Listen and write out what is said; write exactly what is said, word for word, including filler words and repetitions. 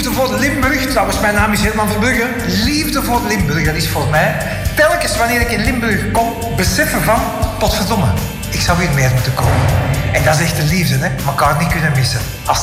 liefde voor Limburg. Trouwens, mijn naam is Herman Verbrugge. Liefde voor Limburg, dat is voor mij telkens wanneer ik in Limburg kom, beseffen van, potverdomme, ik zou hier meer moeten komen. En dat is echt de liefde, hè. Elkaar niet kunnen missen. Als